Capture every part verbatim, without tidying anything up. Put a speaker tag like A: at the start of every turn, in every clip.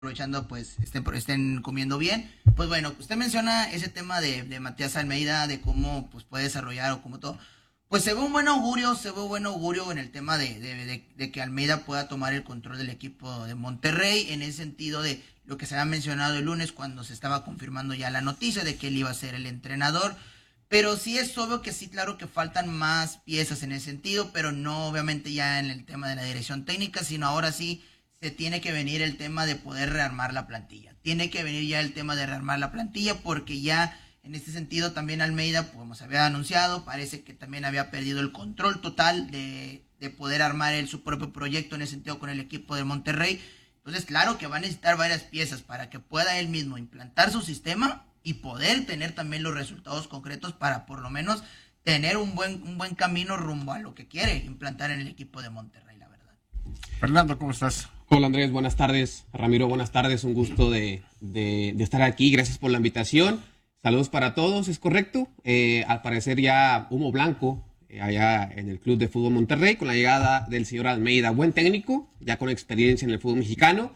A: aprovechando pues estén, estén comiendo bien. Pues bueno, usted menciona ese tema de, de Matías Almeida, de cómo pues puede desarrollar o cómo todo. Pues se ve un buen augurio, se ve un buen augurio en el tema de, de, de, de que Almeida pueda tomar el control del equipo de Monterrey, en ese sentido de lo que se había mencionado el lunes cuando se estaba confirmando ya la noticia de que él iba a ser el entrenador. Pero sí es obvio que sí, claro que faltan más piezas en ese sentido, pero no obviamente ya en el tema de la dirección técnica, sino ahora sí se tiene que venir el tema de poder rearmar la plantilla. Tiene que venir ya el tema de rearmar la plantilla porque ya en este sentido también Almeida, como se había anunciado, parece que también había perdido el control total de, de poder armar él su propio proyecto en ese sentido con el equipo de Monterrey. Entonces, claro que va a necesitar varias piezas para que pueda él mismo implantar su sistema y poder tener también los resultados concretos para por lo menos tener un buen, un buen camino rumbo a lo que quiere implantar en el equipo de Monterrey, la verdad.
B: Fernando, ¿cómo estás?
C: Hola Andrés, buenas tardes. Ramiro, buenas tardes. Un gusto de, de, de estar aquí. Gracias por la invitación. Saludos para todos, es correcto. Eh, al parecer ya humo blanco eh, allá en el Club de Fútbol Monterrey con la llegada del señor Almeida. Buen técnico, ya con experiencia en el fútbol mexicano.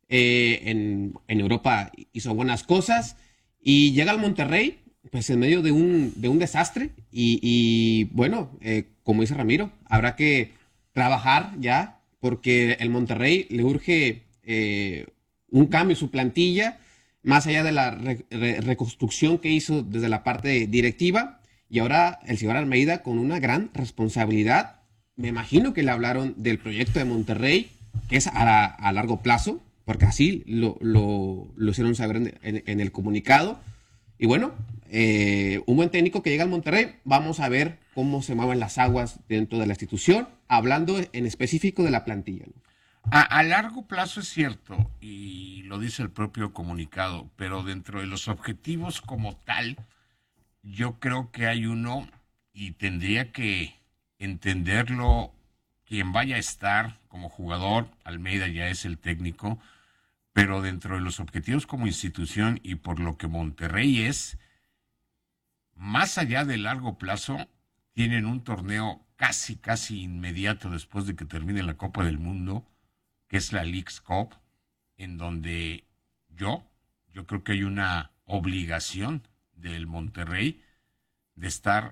C: Eh, en, en Europa hizo buenas cosas. Y llega al Monterrey, pues en medio de un, de un desastre. Y, y bueno, eh, como dice Ramiro, habrá que trabajar ya porque el Monterrey le urge eh, un cambio en su plantilla, más allá de la re, re, reconstrucción que hizo desde la parte directiva, y ahora el señor Almeida con una gran responsabilidad. Me imagino que le hablaron del proyecto de Monterrey, que es a, la, a largo plazo, porque así lo, lo, lo hicieron saber en, en, en el comunicado. Y bueno, eh, un buen técnico que llega al Monterrey, vamos a ver cómo se mueven las aguas dentro de la institución, hablando en específico de la plantilla, ¿no?
B: A, a largo plazo es cierto, y lo dice el propio comunicado, pero dentro de los objetivos como tal, yo creo que hay uno, y tendría que entenderlo quien vaya a estar como jugador. Almeida ya es el técnico, pero dentro de los objetivos como institución y por lo que Monterrey es, más allá de largo plazo, tienen un torneo casi, casi inmediato después de que termine la Copa del Mundo, que es la Leagues Cup, en donde yo, yo creo que hay una obligación del Monterrey de estar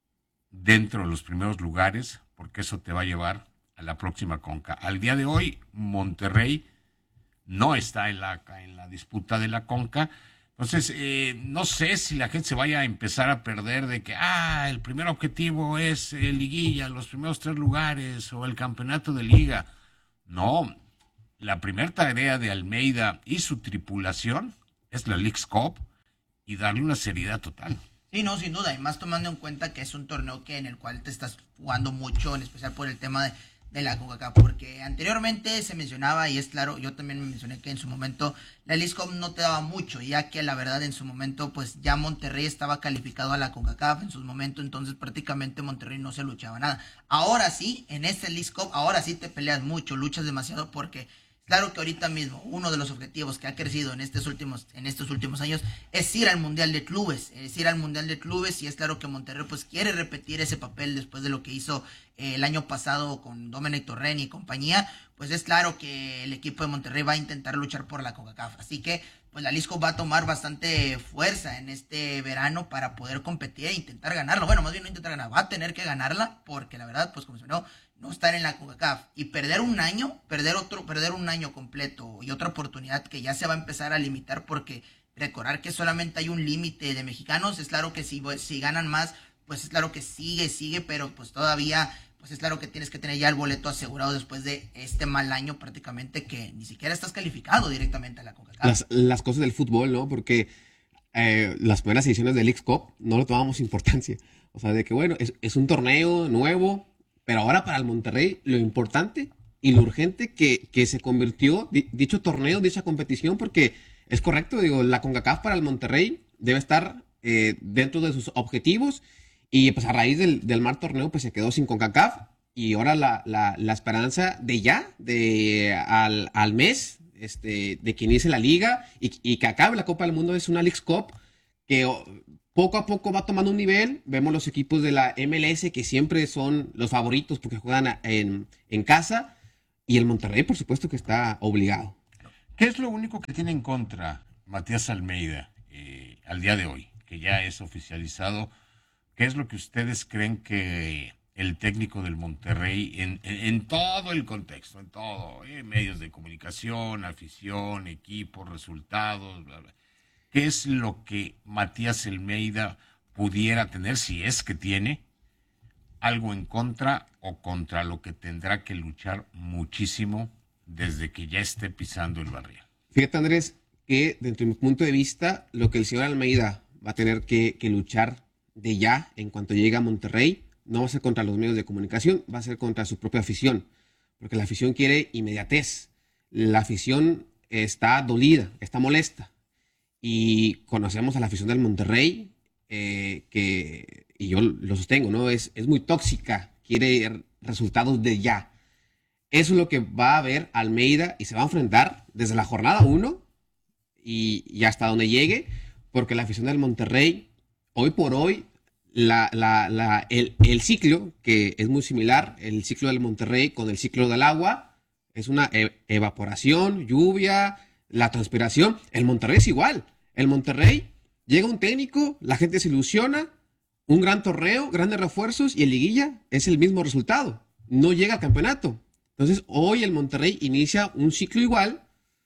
B: dentro de los primeros lugares, porque eso te va a llevar a la próxima Conca. Al día de hoy, Monterrey no está en la, en la disputa de la Conca. Entonces, eh, no sé si la gente se vaya a empezar a perder de que, ah, el primer objetivo es eh, liguilla, los primeros tres lugares o el campeonato de liga. No, la primera tarea de Almeida y su tripulación es la Leagues Cup y darle una seriedad total.
A: Sí, no, sin duda, y más tomando en cuenta que es un torneo que en el cual te estás jugando mucho, en especial por el tema de de la CONCACAF, porque anteriormente se mencionaba, y es claro, yo también me mencioné que en su momento la Leagues Cup no te daba mucho, ya que la verdad en su momento pues ya Monterrey estaba calificado a la CONCACAF en su momento, entonces prácticamente Monterrey no se luchaba nada. Ahora sí, en este Leagues Cup, ahora sí te peleas mucho, luchas demasiado, porque claro que ahorita mismo uno de los objetivos que ha crecido en estos últimos en estos últimos años es ir al Mundial de Clubes, es ir al Mundial de Clubes, y es claro que Monterrey pues quiere repetir ese papel después de lo que hizo eh, el año pasado con Domenech Torrent y compañía. Pues es claro que el equipo de Monterrey va a intentar luchar por la CONCACAF, así que pues la Lisco va a tomar bastante fuerza en este verano para poder competir e intentar ganarlo. Bueno, más bien no intentar ganar, va a tener que ganarla, porque la verdad, pues como se no, no estar en la CONCACAF y perder un año, perder otro, perder un año completo y otra oportunidad que ya se va a empezar a limitar, porque recordar que solamente hay un límite de mexicanos. Es claro que si, si ganan más, pues es claro que sigue, sigue, pero pues todavía, pues es claro que tienes que tener ya el boleto asegurado después de este mal año prácticamente, que ni siquiera estás calificado directamente a la CONCACAF.
C: Las, las cosas del fútbol, ¿no? Porque eh, las primeras ediciones del Leagues Cup no le tomamos importancia. O sea, de que bueno, es, es un torneo nuevo, pero ahora para el Monterrey lo importante y lo urgente que, que se convirtió di, dicho torneo, dicha competición, porque es correcto, digo, la CONCACAF para el Monterrey debe estar eh, dentro de sus objetivos, y pues a raíz del, del mal torneo pues se quedó sin CONCACAF, y ahora la, la, la esperanza de ya, de al, al mes, este, de que inicie la liga y, y que acabe la Copa del Mundo, es una Leagues Cup que oh, poco a poco va tomando un nivel. Vemos los equipos de la M L S que siempre son los favoritos porque juegan en, en casa, y el Monterrey por supuesto que está obligado.
B: ¿Qué es lo único que tiene en contra Matías Almeida eh, al día de hoy, que ya es oficializado? ¿Qué es lo que ustedes creen que el técnico del Monterrey, en, en, en todo el contexto, en todo, eh, medios de comunicación, afición, equipos, resultados, bla, bla, qué es lo que Matías Almeida pudiera tener, si es que tiene, algo en contra o contra lo que tendrá que luchar muchísimo desde que ya esté pisando el barril?
C: Fíjate, Andrés, que desde mi punto de vista, lo que el señor Almeida va a tener que, que luchar de ya en cuanto llegue a Monterrey, no va a ser contra los medios de comunicación, va a ser contra su propia afición, porque la afición quiere inmediatez. La afición está dolida, está molesta, y conocemos a la afición del Monterrey, eh, que, y yo lo sostengo, ¿no? Es, es muy tóxica, quiere resultados de ya. Eso es lo que va a ver Almeida y se va a enfrentar desde la jornada uno y, y hasta donde llegue, porque la afición del Monterrey, hoy por hoy, la, la, la, el, el ciclo, que es muy similar, el ciclo del Monterrey con el ciclo del agua, es una e- evaporación, lluvia, la transpiración. El Monterrey es igual. El Monterrey llega un técnico, la gente se ilusiona, un gran torneo, grandes refuerzos y en liguilla es el mismo resultado. No llega al campeonato. Entonces, hoy el Monterrey inicia un ciclo igual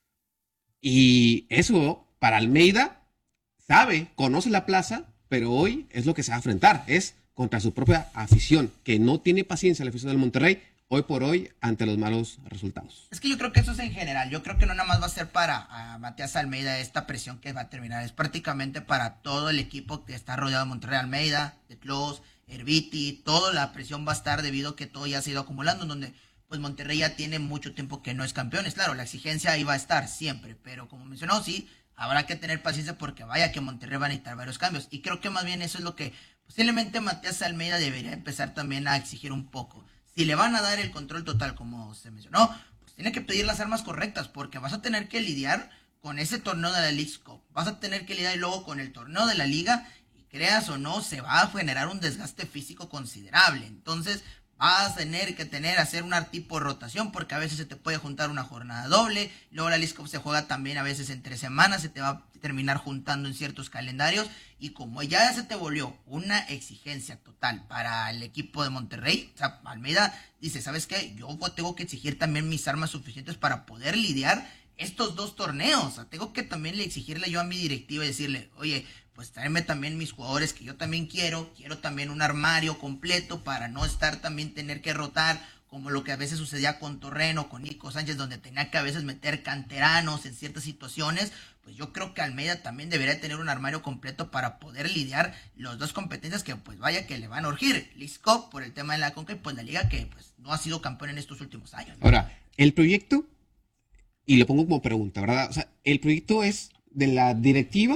C: y eso para Almeida sabe, conoce la plaza, pero hoy es lo que se va a enfrentar, es contra su propia afición, que no tiene paciencia la afición del Monterrey hoy por hoy ante los malos resultados.
A: Es que yo creo que eso es en general. Yo creo que no nada más va a ser para a Matías Almeida esta presión que va a terminar. Es prácticamente para todo el equipo que está rodeado de Monterrey. Almeida, de Clos, Herbiti, toda la presión va a estar debido a que todo ya se ha ido acumulando, en donde pues Monterrey ya tiene mucho tiempo que no es campeón. Es claro, la exigencia ahí va a estar siempre, pero como mencionó, sí, habrá que tener paciencia porque vaya que Monterrey va a necesitar varios cambios. Y creo que más bien eso es lo que posiblemente Matías Almeida debería empezar también a exigir un poco. Si le van a dar el control total, como se mencionó, pues tiene que pedir las armas correctas, porque vas a tener que lidiar con ese torneo de la Leagues Cup, vas a tener que lidiar luego con el torneo de la Liga, y creas o no, se va a generar un desgaste físico considerable. Entonces, vas a tener que tener, hacer un tipo de rotación, porque a veces se te puede juntar una jornada doble, luego la Leagues Cup se juega también a veces entre semanas, se te va a terminar juntando en ciertos calendarios, y como ya se te volvió una exigencia total para el equipo de Monterrey, o sea, Almeida dice, ¿sabes qué? Yo tengo que exigir también mis armas suficientes para poder lidiar estos dos torneos, o sea, tengo que también exigirle yo a mi directiva y decirle, oye, pues tráeme también mis jugadores que yo también quiero, quiero también un armario completo para no estar también tener que rotar, como lo que a veces sucedía con Torreno, con Nico Sánchez, donde tenía que a veces meter canteranos en ciertas situaciones. Pues yo creo que Almeida también debería tener un armario completo para poder lidiar las dos competencias que pues vaya que le van a urgir. Leagues Cup por el tema de la Conca y pues la liga que pues no ha sido campeón en estos últimos años, ¿no?
C: Ahora, el proyecto, y lo pongo como pregunta, ¿verdad? O sea, ¿el proyecto es de la directiva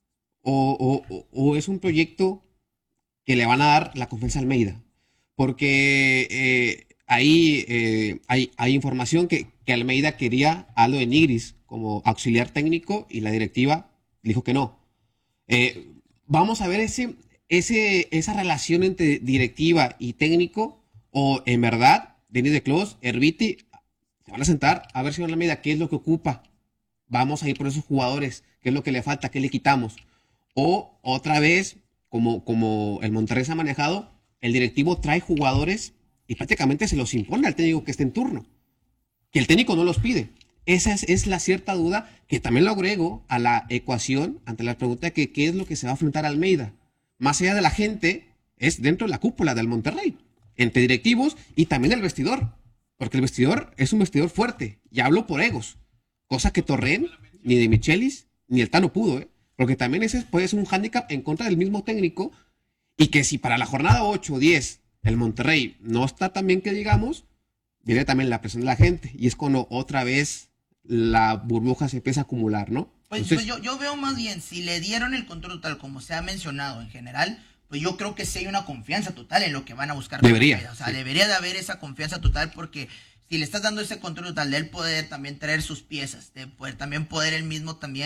C: o, o, o es un proyecto que le van a dar la confianza a Almeida? Porque eh, ahí eh, hay, hay información que, que Almeida quería a Aldo de Nigris como auxiliar técnico y la directiva dijo que no. Eh, vamos a ver ese, ese, esa relación entre directiva y técnico, o en verdad, Denis de Clos, Herbiti, se van a sentar a ver, señor Almeida, qué es lo que ocupa. Vamos a ir por esos jugadores, qué es lo que le falta, qué le quitamos. O otra vez, como, como el Monterrey se ha manejado, el directivo trae jugadores y prácticamente se los impone al técnico que esté en turno, que el técnico no los pide. Esa es, es la cierta duda que también lo agrego a la ecuación ante la pregunta de que qué es lo que se va a enfrentar a Almeida. Más allá de la gente, es dentro de la cúpula del Monterrey, entre directivos y también el vestidor, porque el vestidor es un vestidor fuerte, y hablo por egos, cosa que Torren, ni de Michelis, ni el Tano pudo, ¿eh? Porque también ese puede ser un hándicap en contra del mismo técnico, y que si para la jornada ocho o diez el Monterrey no está tan bien que digamos, viene también la presión de la gente, y es cuando otra vez la burbuja se empieza a acumular, ¿no?
A: Pues,
C: Entonces,
A: pues yo, yo veo más bien, si le dieron el control total, como se ha mencionado en general, pues yo creo que sí hay una confianza total en lo que van a buscar.
C: Debería,
A: O sea,
C: sí.
A: debería de haber esa confianza total, porque si le estás dando ese control total de él poder también traer sus piezas, de poder también poder él mismo también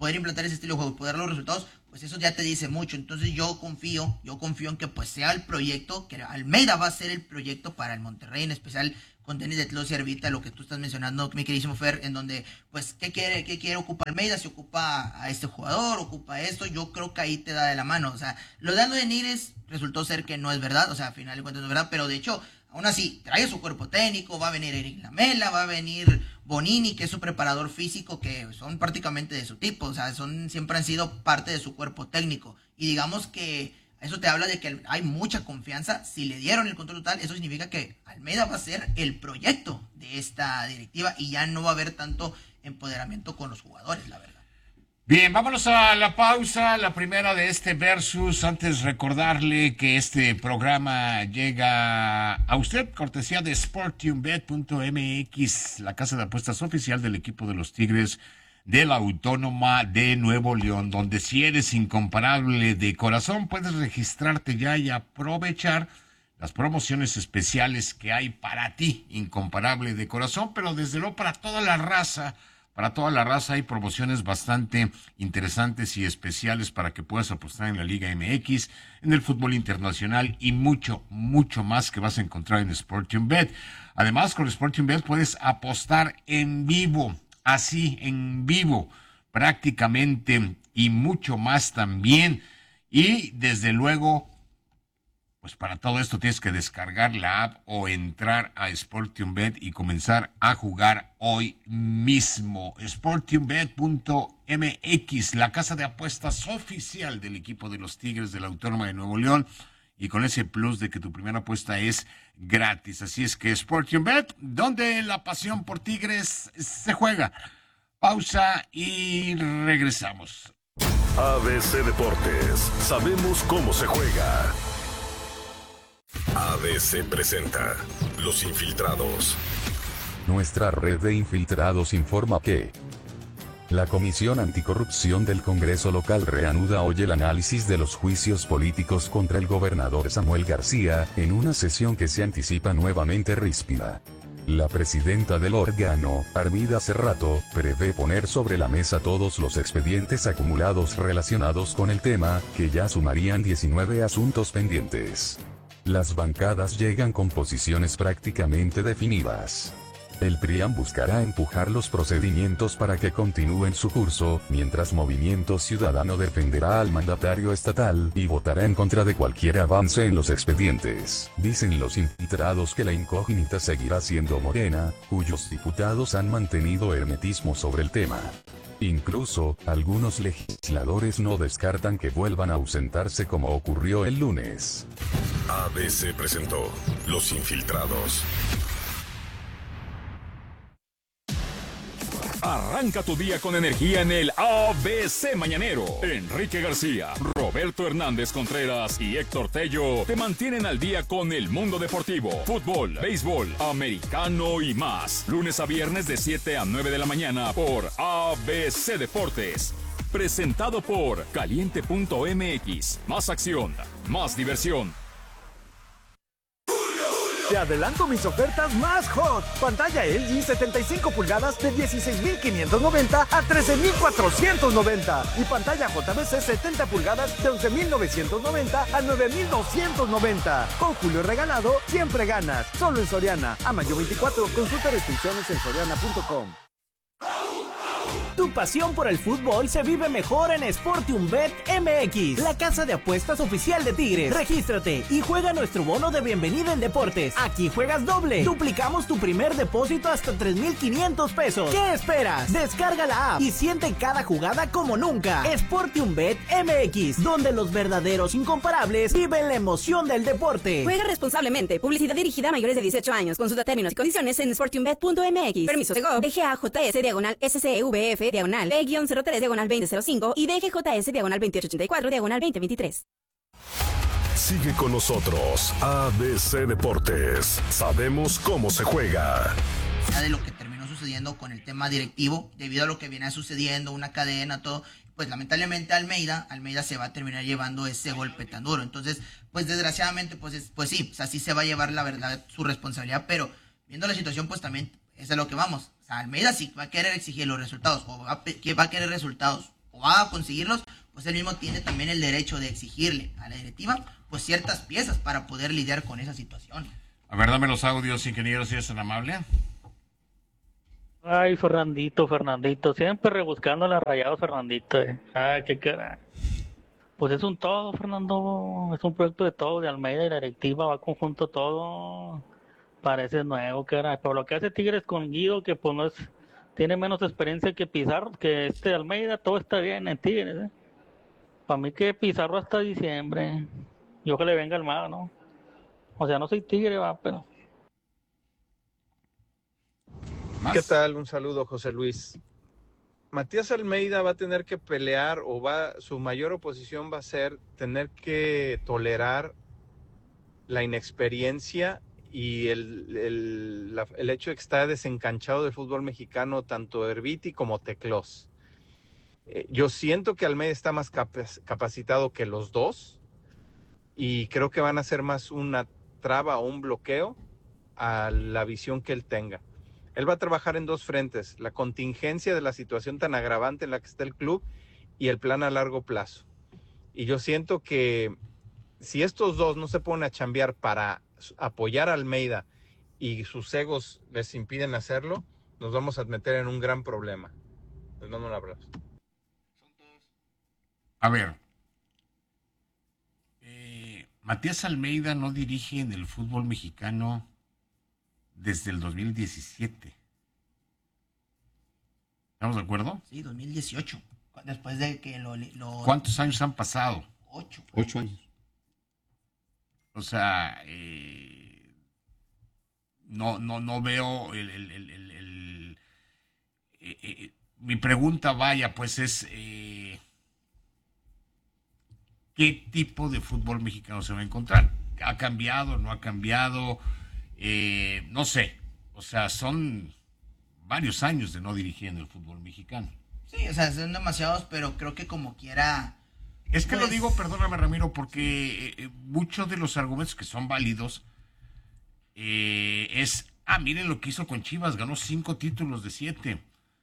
A: poder implantar ese estilo de juego, poder dar los resultados, pues eso ya te dice mucho. Entonces yo confío, yo confío en que pues sea el proyecto, que Almeida va a ser el proyecto para el Monterrey, en especial con tenis de Tlosi Arvita, lo que tú estás mencionando, mi queridísimo Fer, en donde, pues, ¿qué quiere, qué quiere ocupar Almeida? Si ocupa a este jugador, ocupa esto, yo creo que ahí te da de la mano. O sea, lo de Ando de Nigres resultó ser que no es verdad, o sea, al final de cuentas no es verdad, pero de hecho, aún así, trae su cuerpo técnico, va a venir Eric Lamela, va a venir Bonini, que es su preparador físico, que son prácticamente de su tipo, o sea, son, siempre han sido parte de su cuerpo técnico. Y digamos que eso te habla de que hay mucha confianza. Si le dieron el control total, eso significa que Almeida va a ser el proyecto de esta directiva y ya no va a haber tanto empoderamiento con los jugadores, la verdad.
B: Bien, vámonos a la pausa, la primera de este Versus. Antes recordarle que este programa llega a usted cortesía de Sportiumbet punto m x, la casa de apuestas oficial del equipo de los Tigres de la Autónoma de Nuevo León, donde si eres incomparable de corazón, puedes registrarte ya y aprovechar las promociones especiales que hay para ti, incomparable de corazón, pero desde luego para toda la raza. Para toda la raza hay promociones bastante interesantes y especiales para que puedas apostar en la Liga M X, en el fútbol internacional y mucho, mucho más que vas a encontrar en Sportiumbet. Además, con Sportiumbet puedes apostar en vivo, así, en vivo, prácticamente, y mucho más también. Y desde luego, pues para todo esto tienes que descargar la app o entrar a Sportiumbet y comenzar a jugar hoy mismo. Sportiumbet punto m x, la casa de apuestas oficial del equipo de los Tigres de la Autónoma de Nuevo León, y con ese plus de que tu primera apuesta es gratis. Así es que Sportiumbet, donde la pasión por Tigres se juega. Pausa y regresamos.
D: A B C Deportes, sabemos cómo se juega. A B C presenta Los Infiltrados.
E: Nuestra red de infiltrados informa que la Comisión Anticorrupción del Congreso Local reanuda hoy el análisis de los juicios políticos contra el gobernador Samuel García, en una sesión que se anticipa nuevamente ríspida. La presidenta del órgano, Armida Cerrato, prevé poner sobre la mesa todos los expedientes acumulados relacionados con el tema, que ya sumarían diecinueve asuntos pendientes. Las bancadas llegan con posiciones prácticamente definidas. El P R I A N buscará empujar los procedimientos para que continúen su curso, mientras Movimiento Ciudadano defenderá al mandatario estatal y votará en contra de cualquier avance en los expedientes. Dicen los infiltrados que la incógnita seguirá siendo Morena, cuyos diputados han mantenido hermetismo sobre el tema. Incluso, algunos legisladores no descartan que vuelvan a ausentarse como ocurrió el lunes.
D: A B C presentó Los Infiltrados.
F: Arranca tu día con energía en el A B C Mañanero. Enrique García, Roberto Hernández Contreras y Héctor Tello te mantienen al día con el mundo deportivo, fútbol, béisbol, americano y más. Lunes a viernes de siete a nueve de la mañana por A B C Deportes. Presentado por Caliente punto m x. Más acción, más diversión.
G: Te adelanto mis ofertas más hot. Pantalla L G setenta y cinco pulgadas de dieciséis mil quinientos noventa a trece mil cuatrocientos noventa. Y pantalla J B C setenta pulgadas de once mil novecientos noventa a nueve mil doscientos noventa. Con Julio regalado, siempre ganas. Solo en Soriana. A mayo veinticuatro, consulta restricciones en soriana punto com.
H: Tu pasión por el fútbol se vive mejor en Sportiumbet M X, la casa de apuestas oficial de Tigres. Regístrate y juega nuestro bono de bienvenida en deportes. Aquí juegas doble. Duplicamos tu primer depósito hasta tres mil quinientos pesos. ¿Qué esperas? Descarga la app y siente cada jugada como nunca. Sportiumbet M X, donde los verdaderos incomparables viven la emoción del deporte.
I: Juega responsablemente. Publicidad dirigida a mayores de dieciocho años. Consulta términos y condiciones en Sportiumbet punto m x. Permiso Segov. D G A J S diagonal S C V F diagonal B cero tres diagonal veinte cero cinco y D G J S diagonal veintiocho ochenta y cuatro diagonal veinte veintitrés.
D: Sigue con nosotros, A B C Deportes. Sabemos cómo se juega.
A: De lo que terminó sucediendo con el tema directivo, debido a lo que viene sucediendo, una cadena, todo, pues lamentablemente Almeida, Almeida se va a terminar llevando ese golpe tan duro. Entonces, pues desgraciadamente, pues, es, pues sí, pues así se va a llevar la verdad, su responsabilidad, pero viendo la situación, pues también es a lo que vamos. O sea, Almeida sí va a querer exigir los resultados, o va a, va a querer resultados, o va a conseguirlos, pues él mismo tiene también el derecho de exigirle a la directiva pues ciertas piezas para poder lidiar con esa situación.
B: A ver, dame los audios, ingeniero, si es tan amable.
J: Ay, Fernandito, Fernandito, siempre rebuscando las rayadas, Fernandito. Eh. Ay, qué cara. Pues es un todo, Fernando, es un proyecto de todo, de Almeida y la directiva, va conjunto todo. Parece nuevo, cara. Pero lo que hace Tigres con Guido, que pues no es, tiene menos experiencia que Pizarro, que este Almeida, todo está bien en Tigres, eh. Para mí que Pizarro hasta diciembre. Yo que le venga al mago, ¿no? O sea, no soy tigre, va, pero...
K: ¿Qué tal? Un saludo, José Luis. Matías Almeida va a tener que pelear o va, su mayor oposición va a ser tener que tolerar la inexperiencia y el, el, la, el hecho de que está desencanchado del fútbol mexicano tanto Erviti como Teclós. Eh, yo siento que Almeida está más capac- capacitado que los dos y creo que van a ser más una traba o un bloqueo a la visión que él tenga. Él va a trabajar en dos frentes, la contingencia de la situación tan agravante en la que está el club y el plan a largo plazo. Y yo siento que si estos dos no se ponen a chambear para apoyar a Almeida y sus egos les impiden hacerlo, nos vamos a meter en un gran problema. Les mando un abrazo.
B: A ver, eh, Matías Almeida no dirige en el fútbol mexicano desde el dos mil diecisiete. ¿Estamos de acuerdo?
A: Sí, dos mil dieciocho. Después de que lo... lo...
B: ¿Cuántos años han pasado?
A: Ocho.
C: Ocho años.
B: O sea, eh, no, no, no veo el... el, el, el, el eh, eh, mi pregunta, vaya, pues es... Eh, ¿qué tipo de fútbol mexicano se va a encontrar? ¿Ha cambiado? ¿No ha cambiado? Eh, no sé, o sea, son varios años de no dirigir en el fútbol mexicano.
A: Sí, o sea, son demasiados, pero creo que como quiera...
B: Es que
A: pues...
B: lo digo, perdóname Ramiro, porque eh, muchos de los argumentos que son válidos eh, es, ah, miren lo que hizo con Chivas, ganó cinco títulos de siete,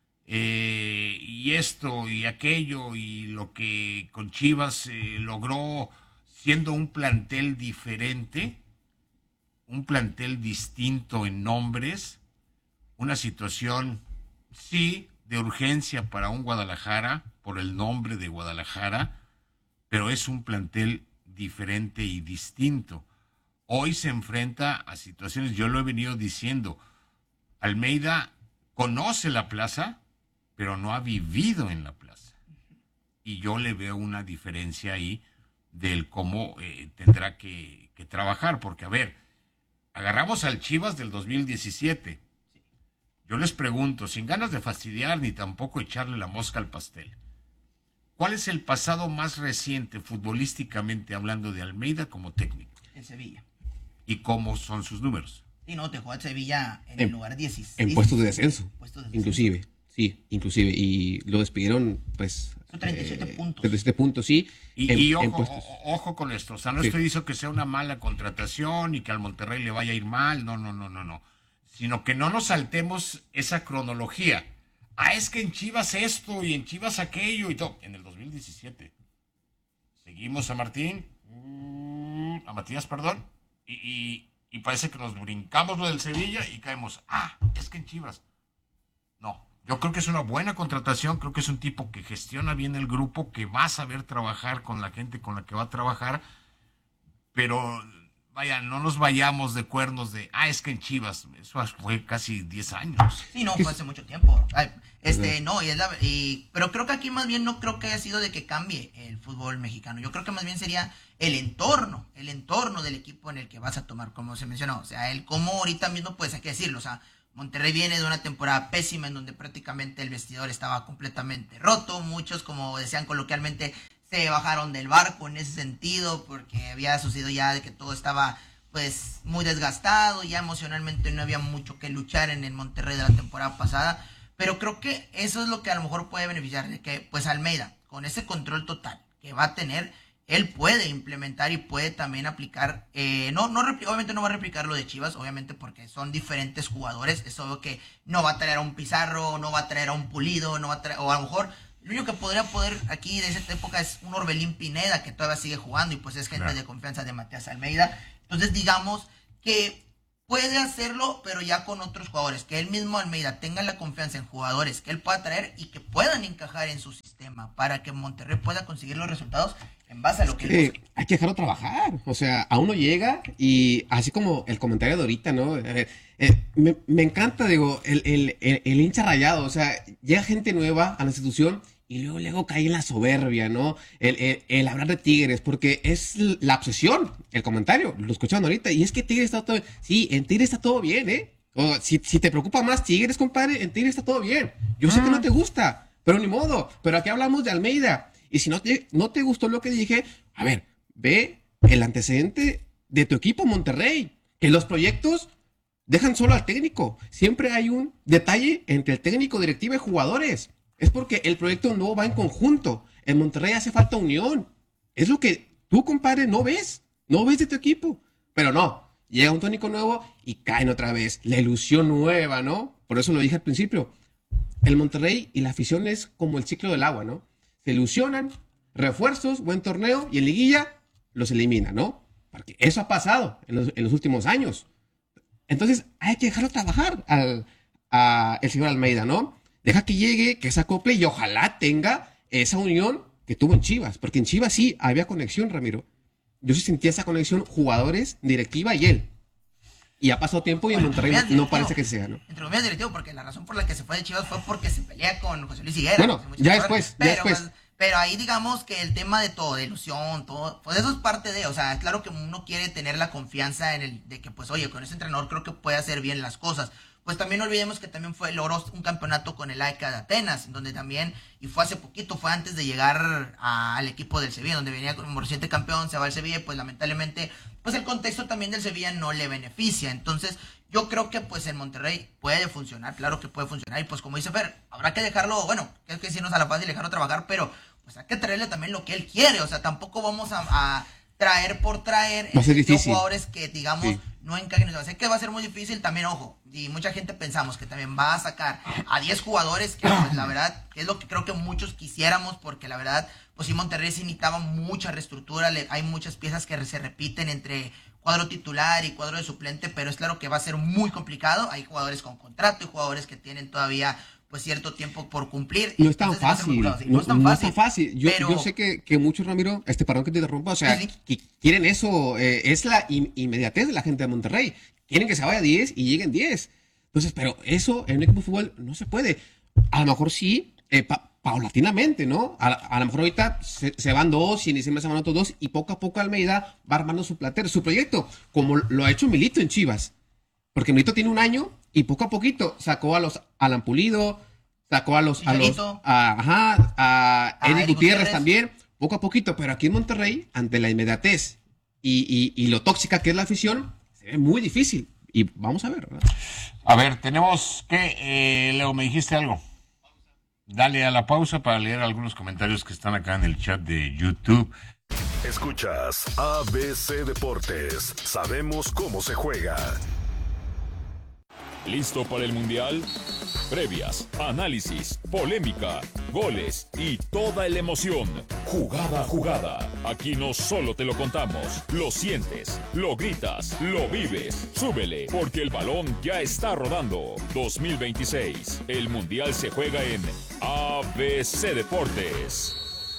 B: eh, y esto y aquello, y lo que con Chivas eh, logró siendo un plantel diferente, un plantel distinto en nombres, una situación, sí, de urgencia para un Guadalajara, por el nombre de Guadalajara, pero es un plantel diferente y distinto. Hoy se enfrenta a situaciones, yo lo he venido diciendo, Almeida conoce la plaza, pero no ha vivido en la plaza. Y yo le veo una diferencia ahí del cómo eh, tendrá que, que trabajar, porque a ver, agarramos al Chivas del dos mil diecisiete. Yo les pregunto, sin ganas de fastidiar ni tampoco echarle la mosca al pastel, ¿cuál es el pasado más reciente futbolísticamente hablando de Almeida como técnico?
A: En Sevilla.
B: ¿Y cómo son sus números?
A: Sí, no, dejó a Sevilla en, en el lugar dieciséis.
C: En puestos de descenso.
A: Puestos de descenso.
C: Inclusive, sí, inclusive. Y lo despidieron, pues...
A: Son treinta y siete
C: eh,
A: puntos.
C: treinta y siete puntos, sí.
B: Y,
C: en,
B: y ojo,
C: en puestos.
B: ojo con esto, o sea, no
C: Sí.
B: estoy diciendo que sea una mala contratación y que al Monterrey le vaya a ir mal, no, no, no, no, no. Sino que no nos saltemos esa cronología. Ah, es que en Chivas esto y en Chivas aquello y todo. En el dos mil diecisiete. Seguimos a Martín, a Matías, perdón, y, y, y parece que nos brincamos lo del Sevilla y caemos. Ah, es que en Chivas. No, yo creo que es una buena contratación, creo que es un tipo que gestiona bien el grupo, que va a saber trabajar con la gente con la que va a trabajar, pero... Vaya, no nos vayamos de cuernos de, ah, es que en Chivas, eso fue casi diez años.
A: Sí, no, fue hace mucho tiempo. Ay, este, no, y es la, y, pero creo que aquí más bien no creo que haya sido de que cambie el fútbol mexicano. Yo creo que más bien sería el entorno, el entorno del equipo en el que vas a tomar, como se mencionó. O sea, el cómo ahorita mismo, pues hay que decirlo, o sea, Monterrey viene de una temporada pésima en donde prácticamente el vestidor estaba completamente roto. Muchos, como decían coloquialmente, se bajaron del barco en ese sentido porque había sucedido ya de que todo estaba pues muy desgastado, ya emocionalmente no había mucho que luchar en el Monterrey de la temporada pasada, pero creo que eso es lo que a lo mejor puede beneficiar, de que pues Almeida, con ese control total que va a tener, él puede implementar y puede también aplicar, eh, no, no obviamente no va a replicar lo de Chivas, obviamente porque son diferentes jugadores, es obvio que no va a traer a un Pizarro, no va a traer a un Pulido, no va a traer, o a lo mejor El único que podría poder aquí de esta época es un Orbelín Pineda, que todavía sigue jugando y pues es gente claro. de confianza de Matías Almeida. Entonces digamos que puede hacerlo, pero ya con otros jugadores, que él mismo Almeida tenga la confianza en jugadores que él pueda traer y que puedan encajar en su sistema para que Monterrey pueda conseguir los resultados en base a lo que
C: eh,
A: él busca.
C: Hay que dejarlo trabajar, o sea, a uno llega y así como el comentario de ahorita, ¿no? Eh, eh, me, me encanta, digo, el, el, el, el hincha rayado, o sea, llega gente nueva a la institución y luego, luego cae en la soberbia, ¿no? El, el, el hablar de Tigres, porque es la obsesión, el comentario, lo escuchaban ahorita, y es que Tigres está todo bien. Sí, en Tigres está todo bien, ¿eh? O, si, si te preocupa más Tigres, compadre, en Tigres está todo bien. Yo sé que no te gusta, pero ni modo, pero aquí hablamos de Almeida. Y si no te, no te gustó lo que dije, a ver, ve el antecedente de tu equipo Monterrey, que los proyectos dejan solo al técnico. Siempre hay un detalle entre el técnico, directiva y jugadores. Es porque el proyecto no va en conjunto. En Monterrey hace falta unión. Es lo que tú, compadre, no ves. No ves de tu equipo. Pero no, llega un técnico nuevo y caen otra vez. La ilusión nueva, ¿no? Por eso lo dije al principio. El Monterrey y la afición es como el ciclo del agua, ¿no? Se ilusionan, refuerzos, buen torneo, y en liguilla los elimina, ¿no? Porque eso ha pasado en los, en los últimos años. Entonces hay que dejarlo trabajar al a el señor Almeida, ¿no? Deja que llegue, que se acople y ojalá tenga esa unión que tuvo en Chivas. Porque en Chivas sí había conexión, Ramiro. Yo sí sentía esa conexión, jugadores, directiva y él. Y ha pasado tiempo y en Monterrey no, no parece que sea, ¿no?
A: Entre comillas directivo, porque la razón por la que se fue de Chivas fue porque se pelea con José Luis Higuera.
C: Bueno, ya después,
A: pero,
C: ya después.
A: Pero ahí digamos que el tema de todo, de ilusión, todo, pues eso es parte de, o sea, claro que uno quiere tener la confianza en el, de que pues oye, con ese entrenador creo que puede hacer bien las cosas. Pues también no olvidemos que también fue logró un campeonato con el A E C A de Atenas, donde también, y fue hace poquito, fue antes de llegar a, al equipo del Sevilla, donde venía como reciente campeón, se va al Sevilla, y pues lamentablemente, pues el contexto también del Sevilla no le beneficia. Entonces, yo creo que pues en Monterrey puede funcionar, claro que puede funcionar, y pues como dice Fer, habrá que dejarlo, bueno, que es que si no es a la fácil dejarlo trabajar, pero pues hay que traerle también lo que él quiere, o sea, tampoco vamos a, a traer por traer
C: va a ser difícil.
A: Jugadores que digamos sí. no encajen. Sé que va a ser muy difícil también, ojo, y mucha gente pensamos que también va a sacar a diez jugadores, que pues la verdad es lo que creo que muchos quisiéramos, porque la verdad, pues sí, Monterrey sí necesitaba mucha reestructura, le, hay muchas piezas que se repiten entre cuadro titular y cuadro de suplente, pero es claro que va a ser muy complicado. Hay jugadores con contrato y jugadores que tienen todavía pues cierto tiempo por cumplir.
C: No es tan fácil, no, no es tan fácil. No es tan fácil. Yo, pero... yo sé que, que muchos, Ramiro, este perdón que te interrumpa, o sea, sí, sí. que quieren eso, eh, es la in, inmediatez de la gente de Monterrey. Quieren que se vaya diez y lleguen diez. Entonces, pero eso en un equipo de fútbol no se puede. A lo mejor sí, eh, pa, paulatinamente, ¿no? A, a lo mejor ahorita se, se van dos y en diciembre se van otros dos y poco a poco Almeida va armando su platero, su proyecto, como lo ha hecho Milito en Chivas. Porque Milito tiene un año y poco a poquito sacó a los Alan Pulido, sacó a los a los a, ajá, a Eddie Gutiérrez, Gutiérrez también, poco a poquito, pero aquí en Monterrey, ante la inmediatez y, y, y lo tóxica que es la afición, se ve muy difícil. Y vamos a ver, ¿verdad?
B: A ver, tenemos que, eh, Leo, me dijiste algo. Dale a la pausa para leer algunos comentarios que están acá en el chat de YouTube.
D: Escuchas A B C Deportes. Sabemos cómo se juega.
F: ¿Listo para el Mundial? Previas, análisis, polémica, goles y toda la emoción. Jugada a jugada. Aquí no solo te lo contamos, lo sientes, lo gritas, lo vives. Súbele, porque el balón ya está rodando. dos mil veintiséis. El Mundial se juega en A B C Deportes.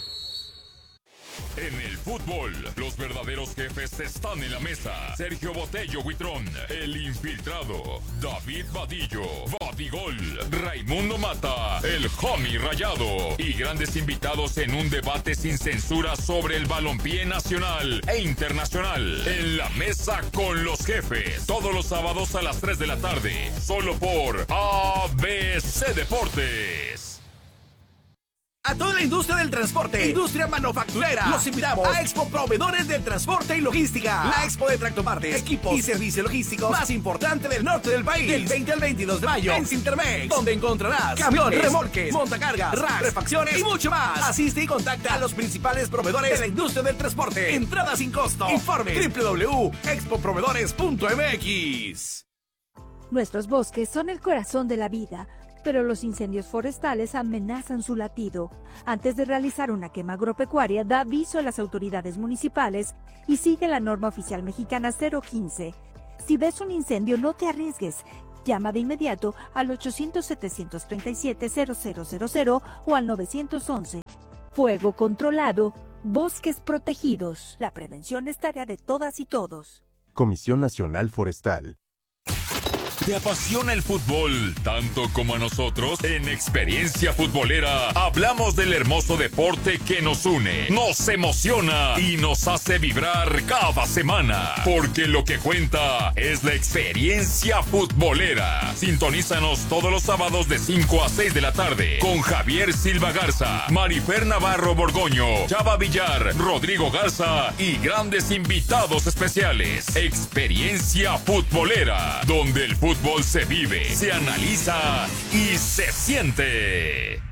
F: En el fútbol, los verdaderos jefes están en la mesa. Sergio Botello Huitrón, el infiltrado. David Vadillo, Badigol. Raimundo Mata, el homie rayado. Y grandes invitados en un debate sin censura sobre el balompié nacional e internacional. En la mesa con los jefes. Todos los sábados a las tres de la tarde. Solo por A B C Deportes.
H: A toda la industria del transporte, industria manufacturera, los invitamos a Expo Proveedores del Transporte y Logística. La Expo de tractopartes, equipos y servicios logísticos más importante del norte del país. Del veinte al veintidós de mayo en Cintermex, donde encontrarás camiones, remolques, montacargas, racks, refacciones y mucho más. Asiste y contacta a los principales proveedores de la industria del transporte. Entrada sin costo. Informe doble u doble u doble u punto expo proveedores punto m x.
L: Nuestros bosques son el corazón de la vida. pero los incendios forestales amenazan su latido. Antes de realizar una quema agropecuaria, da aviso a las autoridades municipales y sigue la norma oficial mexicana cero quince. Si ves un incendio, no te arriesgues. Llama de inmediato al ochocientos, setecientos treinta y siete, cero cero cero cero o al novecientos once. Fuego controlado, bosques protegidos. La prevención es tarea de todas y todos.
M: Comisión Nacional Forestal.
F: ¿Te apasiona el fútbol tanto como a nosotros? En Experiencia Futbolera hablamos del hermoso deporte que nos une, nos emociona y nos hace vibrar cada semana. Porque lo que cuenta es la experiencia futbolera. Sintonízanos todos los sábados de cinco a seis de la tarde con Javier Silva Garza, Marifer Navarro Borgoño, Chava Villar, Rodrigo Garza y grandes invitados especiales. Experiencia Futbolera, donde el fútbol Fútbol se vive, se analiza y se siente.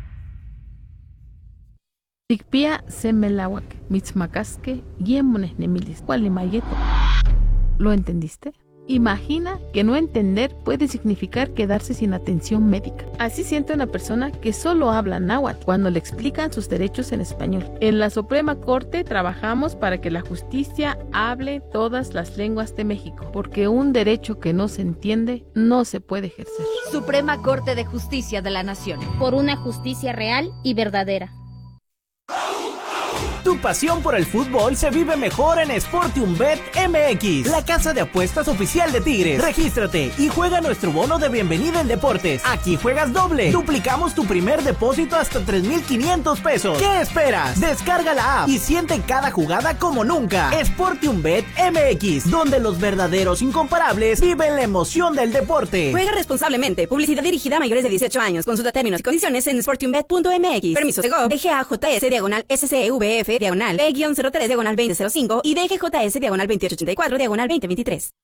N: Tikpia semelawak, mitzmakaske, yemones nemilis, cualimayeto. ¿Lo entendiste? Imagina que no entender puede significar quedarse sin atención médica. Así siente una persona que solo habla náhuatl cuando le explican sus derechos en español. En la Suprema Corte trabajamos para que la justicia hable todas las lenguas de México, porque un derecho que no se entiende no se puede ejercer.
O: Suprema Corte de Justicia de la Nación. Por una justicia real y verdadera.
H: Tu pasión por el fútbol se vive mejor en SportiumBet M X, la casa de apuestas oficial de Tigres. Regístrate y juega nuestro bono de bienvenida en deportes. Aquí juegas doble. Duplicamos tu primer depósito hasta tres mil quinientos pesos. ¿Qué esperas? Descarga la app y siente cada jugada como nunca. SportiumBet M X, donde los verdaderos incomparables viven la emoción del deporte.
I: Juega responsablemente. Publicidad dirigida a mayores de dieciocho años. Consulta términos y condiciones en sportiumbet punto m x. Permiso de G O. D G A J S diagonal S C V F diagonal P cero tres diagonal veinte cero cinco y D G J S diagonal veintiocho ochenta y cuatro diagonal veinte veintitrés.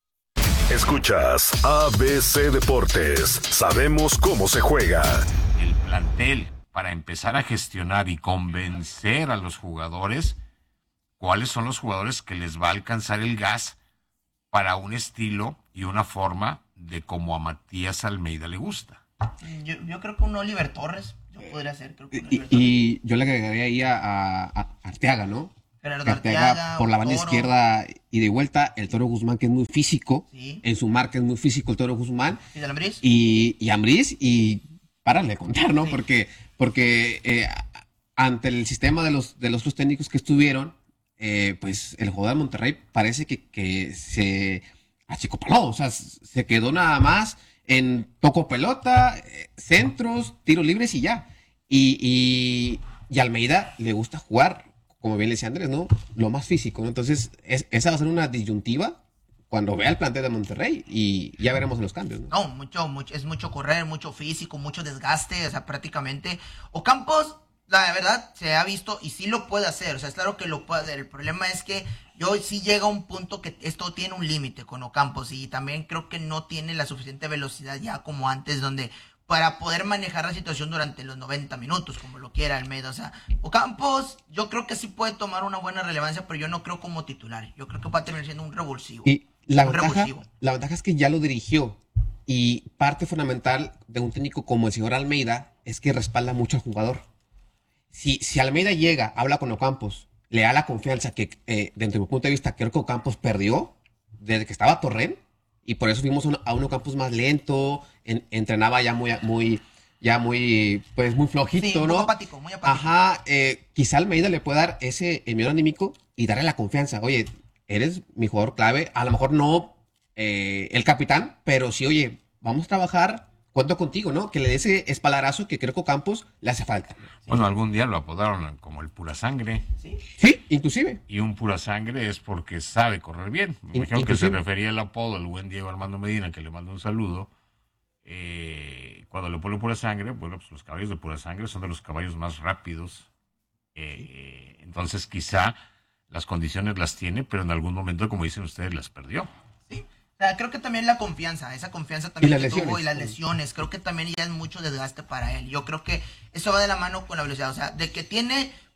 D: Escuchas A B C Deportes. Sabemos cómo se juega.
B: El plantel, para empezar a gestionar y convencer a los jugadores, cuáles son los jugadores que les va a alcanzar el gas para un estilo y una forma de como a Matías Almeida le gusta.
A: Yo, yo creo que un Oliver Torres. Podría ser, creo que
C: y, y yo le agregaría ahí a, a, a Arteaga, ¿no?
A: Gerardo
C: Arteaga,
A: Arteaga
C: por la banda
A: Toro.
C: Izquierda y de vuelta, el Toro Guzmán, que es muy físico,
A: sí.
C: En su marca es muy físico el Toro Guzmán.
A: ¿Y Ambriz?
C: Y, y Ambriz, y párale de contar, ¿no?
A: Sí.
C: Porque, porque eh, ante el sistema de los, de los otros técnicos que estuvieron, eh, pues el jugador de Monterrey parece que, que se achicopaló, o sea, se quedó nada más en toco pelota, centros, tiros libres y ya. Y, y, y Almeida le gusta jugar, como bien le decía Andrés, ¿no? Lo más físico, ¿no? Entonces, es, esa va a ser una disyuntiva cuando vea el plantel de Monterrey y ya veremos los cambios, ¿no?
A: No, mucho, mucho, es mucho correr, mucho físico, mucho desgaste, o sea, prácticamente. Ocampos, la verdad, se ha visto y sí lo puede hacer, o sea, es claro que lo puede hacer. El problema es que yo sí llega a un punto que esto tiene un límite con Ocampos y también creo que no tiene la suficiente velocidad ya como antes, donde para poder manejar la situación durante los noventa minutos, como lo quiera Almeida. O sea, Ocampos, yo creo que sí puede tomar una buena relevancia, pero yo no creo como titular. Yo creo que va a terminar siendo un revulsivo.
C: Y la
A: un
C: ventaja,
A: revulsivo.
C: la ventaja es que ya lo dirigió. Y parte fundamental de un técnico como el señor Almeida es que respalda mucho al jugador. Si, si Almeida llega, habla con Ocampos, le da la confianza que, eh, dentro de mi punto de vista, creo que Ocampos perdió desde que estaba Torrent. Y por eso fuimos a un Ocampos más lento, en, entrenaba ya muy, muy, ya muy, pues muy flojito,
A: Sí, muy
C: ¿no?
A: apático, muy apático.
C: Ajá, eh, quizá Almeida le pueda dar ese envío anímico y darle la confianza. Oye, eres mi jugador clave, a lo mejor no eh, el capitán, pero sí, oye, vamos a trabajar, cuento contigo, ¿no? Que le dé ese espaldarazo que creo que Ocampos le hace falta.
B: Bueno, algún día lo apodaron como el pura sangre.
A: Sí,
C: sí inclusive.
B: Y un pura sangre es porque sabe correr bien. Me imagino que se refería al apodo del buen Diego Armando Medina, que le mando un saludo. Eh, cuando le pone pura sangre, bueno, pues los caballos de pura sangre son de los caballos más rápidos. Eh, entonces quizá las condiciones las tiene, pero en algún momento, como dicen ustedes, las perdió.
A: Sí. O sea, creo que también la confianza, esa confianza también
C: ¿Y
A: que
C: las
A: tuvo
C: lesiones?
A: y las lesiones, creo que también ya es mucho desgaste para él. Yo creo que eso va de la mano con la velocidad, o sea, de que tiene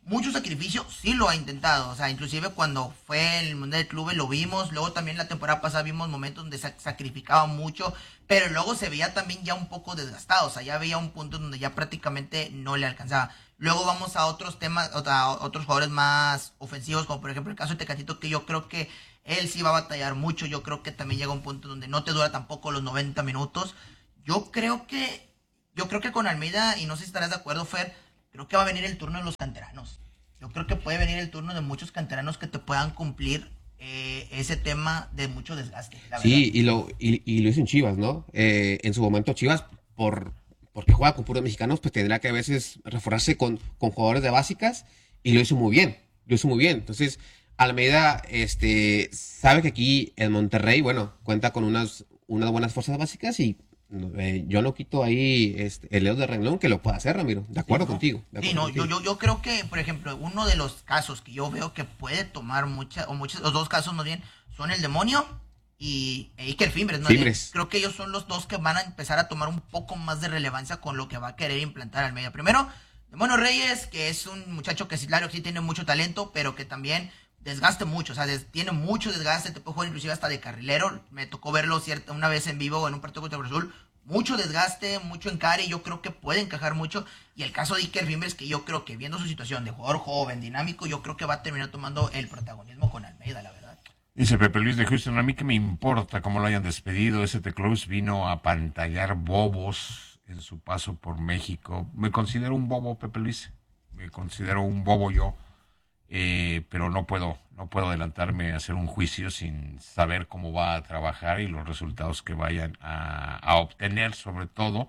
A: mucho sacrificio, sí lo ha intentado, o sea, inclusive cuando fue el Mundial de Clubes lo vimos, luego también la temporada pasada vimos momentos donde se sacrificaba mucho, pero luego se veía también ya un poco desgastado, o sea, ya veía un punto donde ya prácticamente no le alcanzaba. Luego vamos a otros temas, a otros jugadores más ofensivos, como por ejemplo el caso de Tecatito, que yo creo que él sí va a batallar mucho, yo creo que también llega un punto donde no te dura tampoco los noventa minutos. Yo creo que, yo creo que con Almeida, y no sé si estarás de acuerdo, Fer, creo que va a venir el turno de los canteranos. Yo creo que puede venir el turno de muchos canteranos que te puedan cumplir eh, ese tema de mucho desgaste. La
C: sí, y lo, y, y lo hizo en Chivas, ¿no? Eh, en su momento Chivas, por porque juega con puros mexicanos, pues tendrá que a veces reforzarse con, con jugadores de básicas, y lo hizo muy bien, lo hizo muy bien. Entonces, Almeida este, sabe que aquí en Monterrey, bueno, cuenta con unas, unas buenas fuerzas básicas, y eh, yo no quito ahí este, el dedo de renglón que lo pueda hacer, Ramiro. De acuerdo
A: sí, no.
C: contigo. De acuerdo
A: sí, no,
C: contigo.
A: yo, yo, yo creo que, por ejemplo, uno de los casos que yo veo que puede tomar muchas, o muchos, los dos casos más bien, son el Demonio y Iker Fimbres, ¿no?
C: Fimbres.
A: Creo que ellos son los dos que van a empezar a tomar un poco más de relevancia con lo que va a querer implantar Almeida. Primero, Demonio Reyes, que es un muchacho que sí, claro, sí tiene mucho talento, pero que también desgaste mucho, o sea, des, tiene mucho desgaste, te puede jugar inclusive hasta de carrilero. Me tocó verlo cierta, una vez en vivo en un partido contra Cruz Azul. Mucho desgaste, mucho encare, y yo creo que puede encajar mucho. Y el caso de Iker Fimbres, que yo creo que viendo su situación de jugador joven, dinámico, yo creo que va a terminar tomando el protagonismo con Almeida, la verdad.
B: Dice Pepe Luis de Houston, a mí que me importa cómo lo hayan despedido, ese Teclous vino a pantallar bobos en su paso por México. Me considero un bobo, Pepe Luis, me considero un bobo yo, eh, pero no puedo, no puedo adelantarme a hacer un juicio sin saber cómo va a trabajar y los resultados que vayan a, a obtener, sobre todo.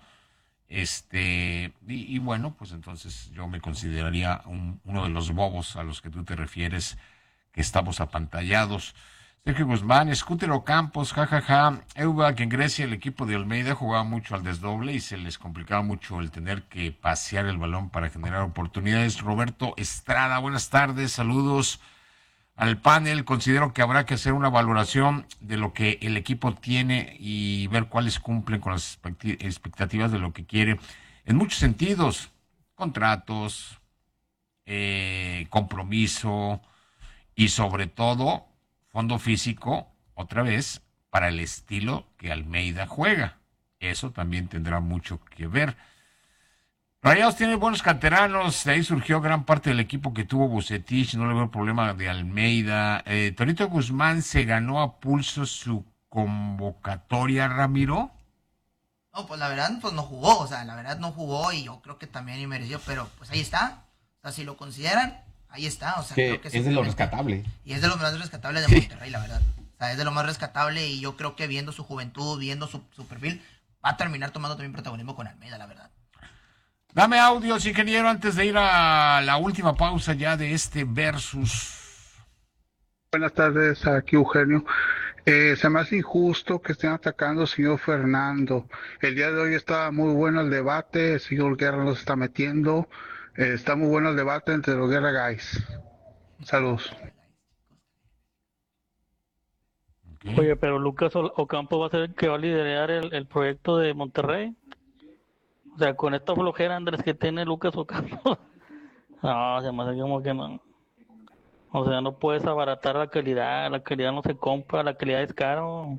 B: Este y, y bueno, pues entonces yo me consideraría un, uno de los bobos a los que tú te refieres, que estamos apantallados. Sergio Guzmán, Escútero Campos, jajaja. Euba, que en Grecia el equipo de Almeida jugaba mucho al desdoble y se les complicaba mucho el tener que pasear el balón para generar oportunidades. Roberto Estrada, buenas tardes, saludos al panel. Considero que habrá que hacer una valoración de lo que el equipo tiene y ver cuáles cumplen con las expectativas de lo que quiere. En muchos sentidos, contratos, eh, compromiso y sobre todo fondo físico, otra vez, para el estilo que Almeida juega. Eso también tendrá mucho que ver. Rayados tiene buenos canteranos, de ahí surgió gran parte del equipo que tuvo Vucetich, no le veo problema de Almeida. Eh, Torito Guzmán se ganó a pulso su convocatoria, Ramiro.
A: No, pues la verdad, pues no jugó, o sea, la verdad no jugó, y yo creo que también y mereció, pero pues ahí está. O sea, si lo consideran, ahí está, o sea,
C: que
A: creo que
C: es de lo rescatable.
A: Y es de lo más rescatable de Monterrey, sí. La verdad. O sea, es de lo más rescatable, y yo creo que viendo su juventud, viendo su, su perfil, va a terminar tomando también protagonismo con Almeida, la verdad.
B: Dame audios, ingeniero, antes de ir a la última pausa ya de este versus.
P: Buenas tardes, aquí Eugenio. Eh, se me hace injusto que estén atacando al señor Fernando. El día de hoy estaba muy bueno el debate, el señor Guerra los está metiendo. Eh, está muy bueno el debate entre los Guerra Guys. Saludos.
J: Okay. Oye, pero Lucas Ocampo va a ser el que va a liderar el, el proyecto de Monterrey. O sea, con esta flojera, Andrés, que tiene Lucas Ocampo. No, se me hace como que no. O sea, no puedes abaratar la calidad. La calidad no se compra, la calidad es caro.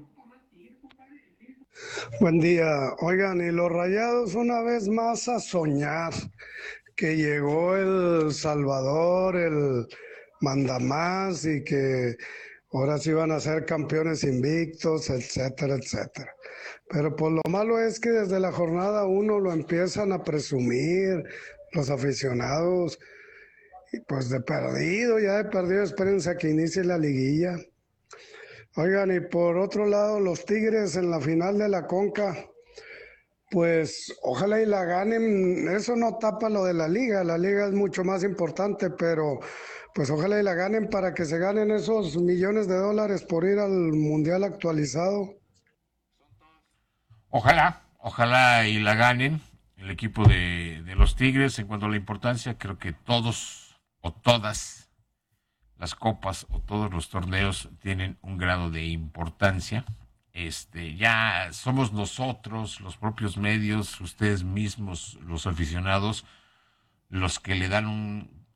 Q: Buen día. Oigan, y los Rayados una vez más a soñar que llegó el Salvador, el mandamás, y que ahora sí van a ser campeones invictos, etcétera, etcétera. Pero pues lo malo es que desde la jornada uno lo empiezan a presumir los aficionados, y pues de perdido, ya de perdido, espérense a que inicie la liguilla. Oigan, y por otro lado, los Tigres en la final de la Conca, pues ojalá y la ganen. Eso no tapa lo de la liga, la liga es mucho más importante, pero pues ojalá y la ganen para que se ganen esos millones de dólares por ir al mundial actualizado.
B: Ojalá, ojalá y la ganen el equipo de, de los Tigres. En cuanto a la importancia, creo que todos o todas las copas o todos los torneos tienen un grado de importancia. Este, ya somos nosotros, los propios medios, ustedes mismos, los aficionados, los que le dan un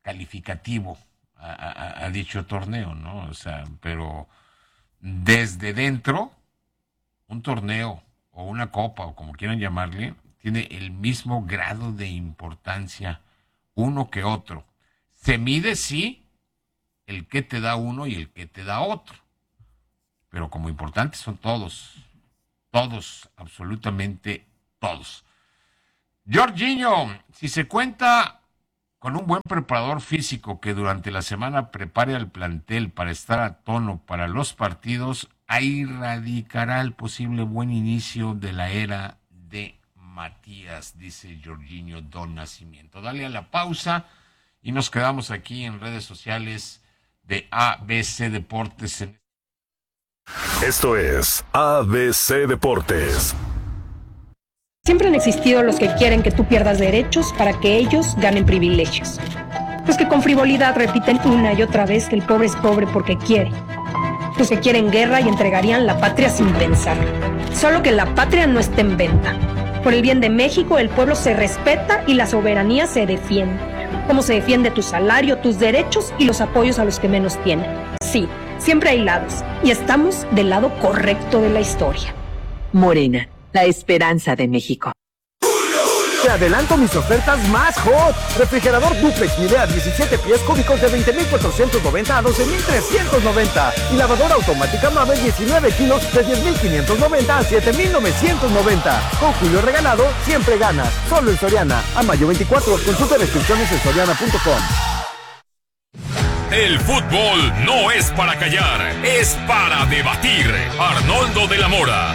B: calificativo a, a, a dicho torneo, ¿no? O sea, pero desde dentro, un torneo o una copa, o como quieran llamarle, tiene el mismo grado de importancia uno que otro. Se mide, sí, el que te da uno y el que te da otro, pero como importantes son todos, todos, absolutamente todos. Jorginho, si se cuenta con un buen preparador físico que durante la semana prepare al plantel para estar a tono para los partidos, ahí radicará el posible buen inicio de la era de Matías, dice Jorginho Don Nacimiento. Dale a la pausa y nos quedamos aquí en redes sociales de A B C Deportes.
D: Esto es A B C Deportes.
R: Siempre han existido los que quieren que tú pierdas derechos para que ellos ganen privilegios. Los que con frivolidad repiten una y otra vez que el pobre es pobre porque quiere. Los que quieren guerra y entregarían la patria sin pensar. Solo que la patria no está en venta. Por el bien de México, el pueblo se respeta y la soberanía se defiende. Como se defiende tu salario, tus derechos y los apoyos a los que menos tienen. Sí, siempre hay lados. Y estamos del lado correcto de la historia.
S: Morena, la esperanza de México.
G: Te adelanto mis ofertas más hot. Refrigerador duplex Midea diecisiete pies cúbicos de veinte mil cuatrocientos noventa a doce mil trescientos noventa. Y lavadora automática Mave diecinueve kilos de diez mil quinientos noventa a siete mil novecientos noventa. Con Julio regalado, siempre ganas. Solo en Soriana. A mayo veinticuatro. Consulta restricciones en soriana punto com.
F: El fútbol no es para callar, es para debatir. Arnoldo de la Mora.